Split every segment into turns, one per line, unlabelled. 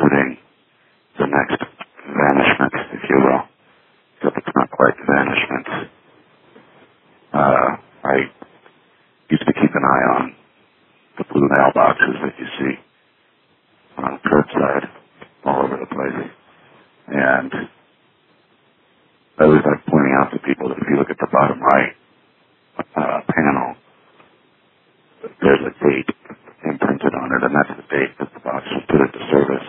including the next vanishment, if you will. Except it's not quite vanishment. I used to keep an eye on the blue mailboxes that you see on curbside all over the place. And I always like pointing out to people that if you look at the bottom right panel, there's a date imprinted on it, and that's the date that the box was put into service.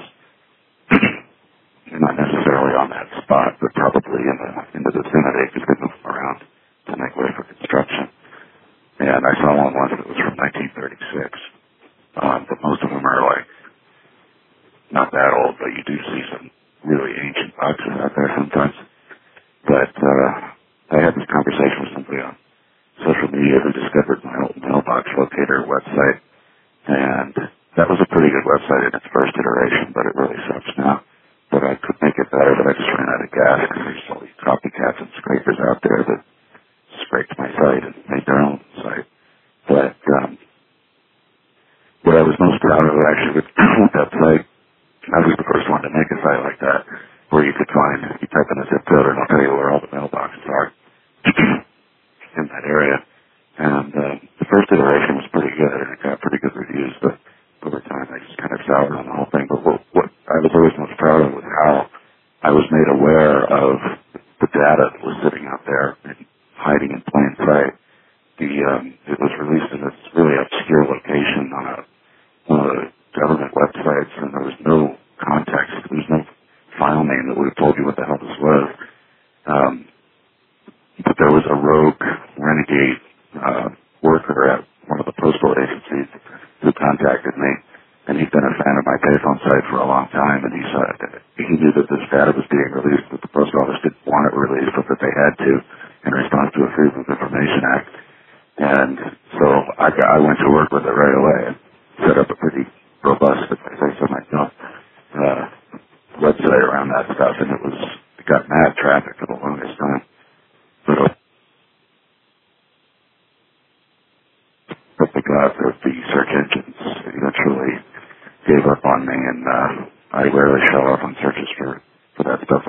Not necessarily on that spot, but probably in the vicinity because they move them around to make way for construction. And I saw one once that was from 1936. But most of them are like not that old, but you do see some really ancient boxes out there sometimes. But I had this conversation with somebody on social media who discovered my old mailbox locator website, and that was a pretty good website in its first iteration, but it really sucks now. But I could make it better, but I just ran out of gas because there's all these copycats and scrapers out there that scraped my site and made their own site. But what I was most proud of actually with that site, I was the first one to make a site like that, where you could find, you type in a zip code and I'll tell you where all the mailboxes are in that area. And the first iteration was pretty good, and it got pretty good reviews, but over time I just kind of soured on the whole thing. But what I was always most proud of was how I was made aware of the data that was sitting out there and hiding in plain sight. It was released in this really obscure location on one of the government websites, and there was no context. There was no file name that would have told you what the hell this was. But there was a rogue renegade worker at one of the postal agencies who contacted me, and he'd been a fan of my payphone site for a long time, and he said he knew that this data was being released, that the post office didn't want it released, but that they had to in response to a Freedom of Information Act. And so I went to work with it right away and set up a pretty robust, if I say so myself, website around that stuff, and it got mad traffic for the longest time. But the gods of the search engines eventually gave up on me, and I rarely show up on searches for that stuff